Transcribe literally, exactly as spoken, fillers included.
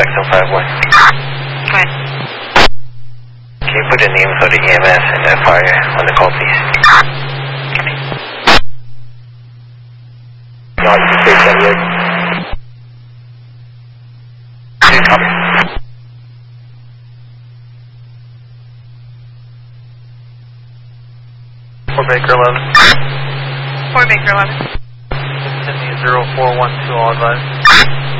Jackson five one. Go ahead. Can you put in the info to E M S and uh, fire on the call, please? No, you can take that word. Copy. Four Baker eleven. Four Baker eleven. Send me zero four one two, all advised.